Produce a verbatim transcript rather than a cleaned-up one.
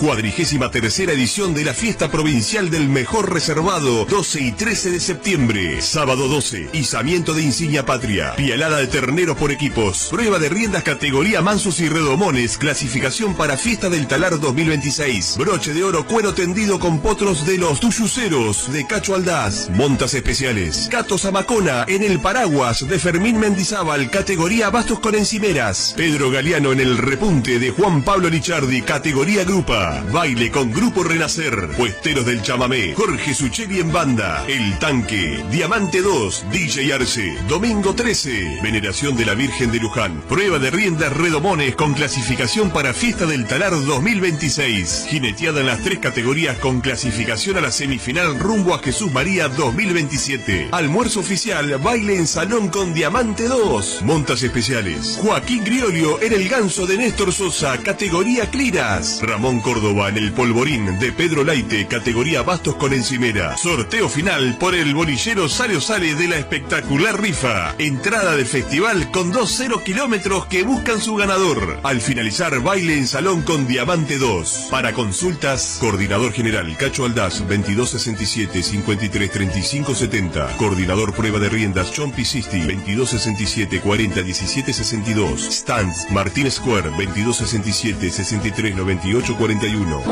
Cuadrigésima tercera edición de la Fiesta Provincial del Mejor Reservado, doce y trece de septiembre. Sábado doce, izamiento de insignia patria. Pialada de terneros por equipos. Prueba de riendas categoría mansos y redomones. Clasificación para Fiesta del Talar dos mil veintiséis. Broche de oro cuero tendido con potros de los tuyuceros de Cacho Aldaz. Montas especiales. Cato Zamacona en el paraguas de Fermín Mendizábal, categoría bastos con encimeras. Pedro Galeano en el repunte de Juan Pablo Lichardi, categoría grupa. Baile con Grupo Renacer. Puesteros del chamamé. Jorge Sucheli en banda. El Tanque. Diamante dos. D J Arce. Domingo trece. Veneración de la Virgen de Luján. Prueba de riendas redomones con clasificación para Fiesta del Talar dos mil veintiséis. Jineteada en las tres categorías con clasificación a la semifinal rumbo a Jesús María dos mil veintisiete. Almuerzo oficial, baile en salón con Diamante dos. Montas especiales. Joaquín Griolio en el ganso de Néstor Sosa, categoría Cliras. Ramón Córdoba en el polvorín de Pedro Laite, categoría bastos con encimera. Sorteo final por el bolillero Sale o Sale de la espectacular rifa. Entrada del festival con dos cero kilómetros que buscan su ganador. Al finalizar, baile en salón con Diamante dos. Para consultas, Coordinador General Cacho Aldaz, veintidós sesenta y siete, cincuenta y tres treinta y cinco setenta. Coordinador Prueba de Riendas John Pisisti, veintidós sesenta y siete, cuarenta, diecisiete sesenta y dos. Stands Martín Square, veintidós sesenta y siete, sesenta y tres noventa y ocho cuarenta y uno.